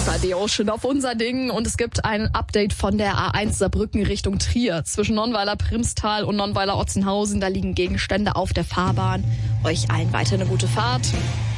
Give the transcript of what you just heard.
ARD Ocean auf unser Ding und es gibt ein Update von der A1 Saarbrücken Richtung Trier. Zwischen Nonnweiler-Primstal und Nonnweiler-Otzenhausen, da liegen Gegenstände auf der Fahrbahn. Euch allen weiter eine gute Fahrt.